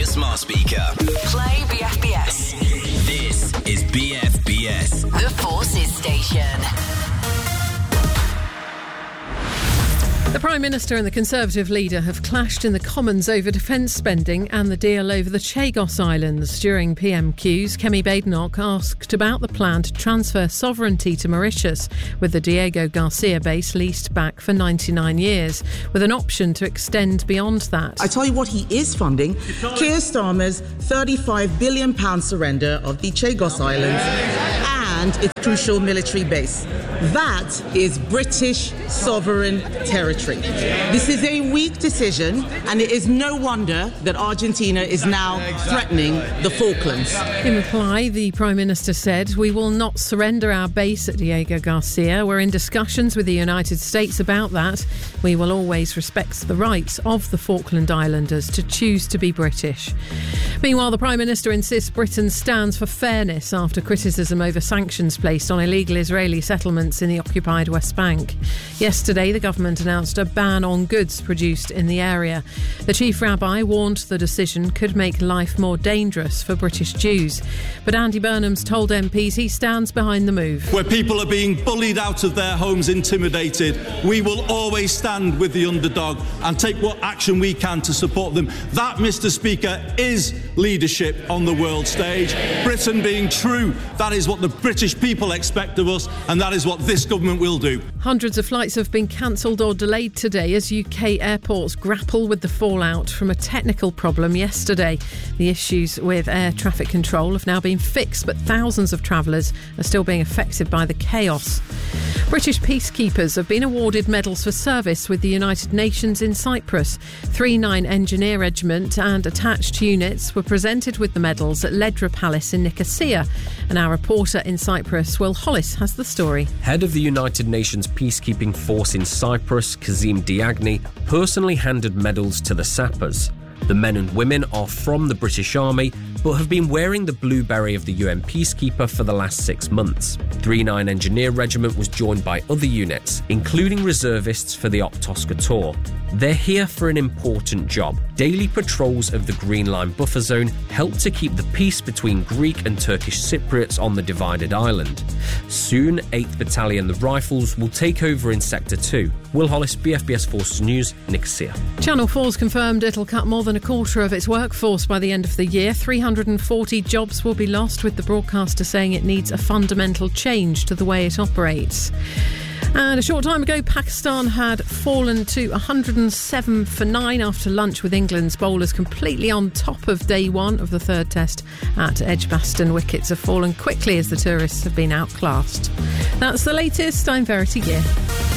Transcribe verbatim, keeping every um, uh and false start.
smart speaker. Play B F B S. This is B F B S. The Forces Station. The Prime Minister and the Conservative leader have clashed in the Commons over defence spending and the deal over the Chagos Islands. During P M Qs, Kemi Badenoch asked about the plan to transfer sovereignty to Mauritius, with the Diego Garcia base leased back for ninety-nine years, with an option to extend beyond that. I tell you what he is funding, Keir Starmer's thirty-five billion pounds surrender of the Chagos Islands and its crucial military base. That is British sovereign territory. This is a weak decision, and it is no wonder that Argentina is now threatening the Falklands. In reply, the Prime Minister said, "We will not surrender our base at Diego Garcia. We're in discussions with the United States about that. We will always respect the rights of the Falkland Islanders to choose to be British." Meanwhile, the Prime Minister insists Britain stands for fairness after criticism over sanctions placed on illegal Israeli settlements in the occupied West Bank. Yesterday, the government announced a ban on goods produced in the area. The chief rabbi warned the decision could make life more dangerous for British Jews. But Andy Burnham's told M Ps he stands behind the move. Where people are being bullied out of their homes, intimidated, we will always stand with the underdog and take what action we can to support them. That, Mr Speaker, is leadership on the world stage. Britain being true, that is what the British people expect of us, and that is what this government will do. Hundreds of flights have been cancelled or delayed today as U K airports grapple with the fallout from a technical problem yesterday. The issues with air traffic control have now been fixed, but thousands of travellers are still being affected by the chaos. British peacekeepers have been awarded medals for service with the United Nations in Cyprus. three nine Engineer Regiment and attached units were presented with the medals at Ledra Palace in Nicosia. And our reporter in Cyprus, Will Hollis, has the story. Head of the United Nations peacekeeping force in Cyprus, Kazim Diagni, personally handed medals to the sappers. The men and women are from the British Army, but have been wearing the blue beret of the U N Peacekeeper for the last six months. three nine Engineer Regiment was joined by other units, including reservists for the Optos Tour. They're here for an important job. Daily patrols of the Green Line buffer zone help to keep the peace between Greek and Turkish Cypriots on the divided island. Soon, eighth Battalion, the Rifles, will take over in Sector two. Will Hollis, B F B S Forces News, Nicosia. Channel four's confirmed it'll cut more than a quarter of its workforce by the end of the year. three hundred forty jobs will be lost, with the broadcaster saying it needs a fundamental change to the way it operates. And a short time ago, Pakistan had fallen to one hundred seven for nine after lunch, with England's bowlers completely on top of day one of the third test at Edgbaston. Wickets have fallen quickly as the tourists have been outclassed. That's the latest. I'm Verity Gear.